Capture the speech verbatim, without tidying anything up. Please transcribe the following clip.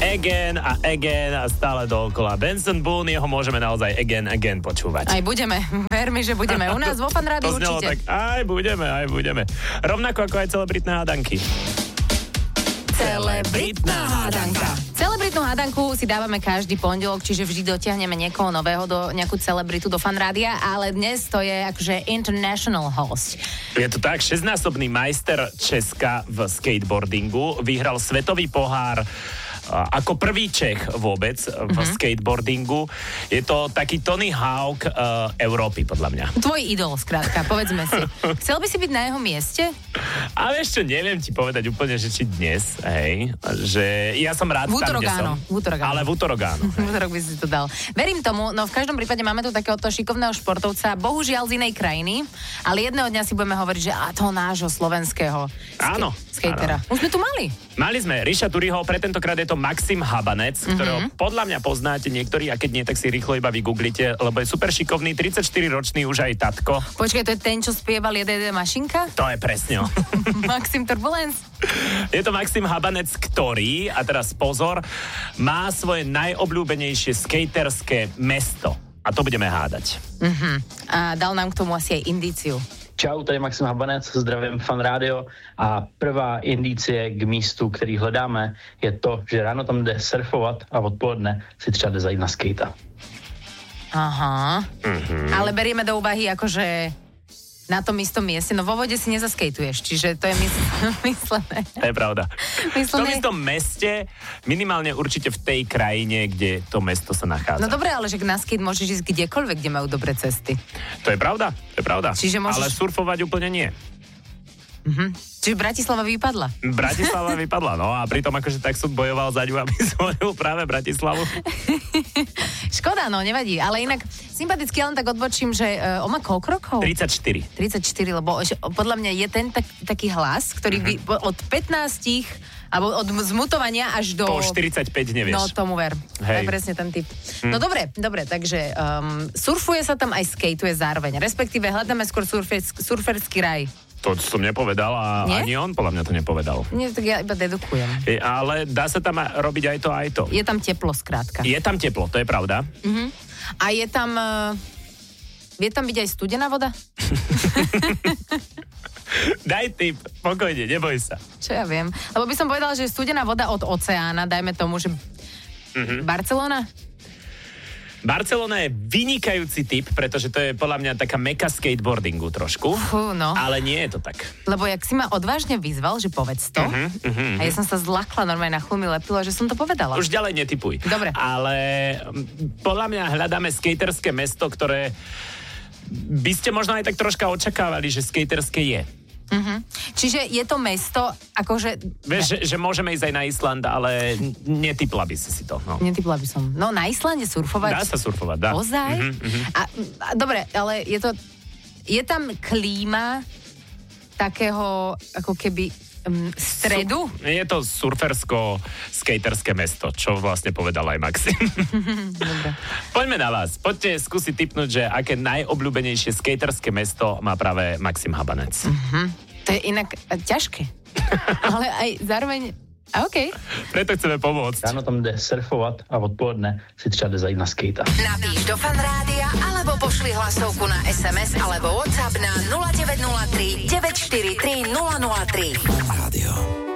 again a again a stále dookola. Benson Boone, jeho môžeme naozaj again, again počúvať. Aj budeme, ver mi, že budeme. U nás vo Fan Rádiu určite. Tak, aj budeme, aj budeme. Rovnako ako aj celebritné hádanky. Celebritná hádanka. Celebritnú hádanku si dávame každý pondelok, čiže vždy dotiahneme niekoho nového, do nejakú celebritu do Fan Rádia, ale dnes to je akože international host. Je to tak, šestnásobný majster Česka v skateboardingu, vyhral svetový pohár ako prvý Čech vôbec v mm-hmm. skateboardingu. Je to taký Tony Hawk uh, Európy, podľa mňa. Tvoj idol, skrátka, povedzme si. Chcel by si byť na jeho mieste? A vieš čo, neviem ti povedať úplne, že či dnes, hej, že ja som rád v tam, kde som. V útorok áno. Ale v útorok áno. V útorok by si to dal. Verím tomu, no v každom prípade máme tu takéhoto šikovného športovca, bohužiaľ z inej krajiny, ale jedného dňa si budeme hovoriť, že a toho nášho slovenského sk- áno, skatera. Áno. Už sme tu mali. Mali sme Ríša Turiho, pre tentokrát je to Maxim Habanec, mm-hmm. ktorého podľa mňa poznáte niektorí, a keď nie, tak si rýchlo iba vygooglite, lebo je super šikovný, tridsaťštyriročný už aj tatko. Počkaj, to je ten, čo spieval Jede, jede mašinka? To je presne. Maxim Turbulence. Je to Maxim Habanec, ktorý, a teraz pozor, má svoje najobľúbenejšie skaterské mesto. A to budeme hádať. Uh-huh. A dal nám k tomu asi aj indíciu. Čau, tady Maxim Habanec, zdravím Fan Rádio a prvá indicie k místu, který hledáme, je to, že ráno tam jde surfovat a odpoledne si třeba jde zajít na skejta. Aha, mm-hmm. ale berieme do úvahy akože na tom istom mieste, no vo vode si nezaskejtuješ, čiže to je mysl- myslené. To je pravda. Myslené. V tom istom meste, minimálne určite v tej krajine, kde to mesto sa nachádza. No dobre, ale že na skate môžeš ísť kdekoľvek, kde majú dobré cesty. To je pravda, to je pravda. Čiže môžeš... Ale surfovať úplne nie. Mhm. Čiže Bratislava vypadla. Bratislava vypadla, no a pritom akože tak som bojoval za ňu, aby zvolil práve Bratislavu. Škoda, no, nevadí. Ale inak sympaticky len tak odbočím, že uh, on má koľko rokov? tridsaťštyri. tridsaťštyri, lebo že, podľa mňa je ten tak, taký hlas, ktorý mm-hmm. by od pätnástich alebo od zmutovania až do... Po štyridsaťpäť nevieš. No, tomu ver. Hej. To je presne ten typ. Hm. No dobre, dobre, takže um, surfuje sa tam aj skateuje zároveň. Respektíve hľadáme skôr surfer, surferský raj. To som nepovedal a Nie? ani on podľa mňa to nepovedal. Nie, tak ja iba dedukujem. E, ale dá sa tam robiť aj to, aj to. Je tam teplo, skrátka. Je tam teplo, to je pravda. Uh-huh. A je tam... Uh, vie tam byť aj studená voda? Daj tip, pokojne, neboj sa. Čo ja viem. Lebo by som povedala, že studená voda od oceána, dajme tomu, že uh-huh. Barcelona? Barcelona je vynikajúci tip, pretože to je podľa mňa taká meka skateboardingu trošku. Fú, no. Ale nie je to tak. Lebo jak si ma odvážne vyzval, že povedz to, uh-huh, uh-huh. a ja som sa zlakla, normálne na chvíľu mi lepilo, že som to povedala. Už ďalej netipuj. Dobre. Ale podľa mňa hľadáme skaterské mesto, ktoré by ste možno aj tak troška očakávali, že skaterské je. Uh-huh. Čiže je to mesto, akože... Vieš, že, že môžeme ísť aj na Island, ale netipla by si si to. No. Netypla by som. No na Islande surfovať? Dá sa surfovať, dá. Ozaj? Uh-huh, uh-huh. A, a, dobre, ale je to... Je tam klíma takého, ako keby... Um, stredu? Su- je to surfersko-skaterské mesto, čo vlastne povedal aj Maxim. Dobre. Poďme na vás. Poďte skúsiť tipnúť, že aké najobľúbenejšie skaterské mesto má práve Maxim Habanec. Uh-huh. To je inak uh, ťažké. Ale aj zároveň... A okej. Okay. Preto chceme pomôcť. Ráno tam jde surfovat a odpoledne si třeba jde zajít na skejta. Napíš do Fan Rádia alebo pošli hlasovku na es em es alebo WhatsApp na nula deväť nula tri deväť štyri tri nula nula tri. Fan Rádio.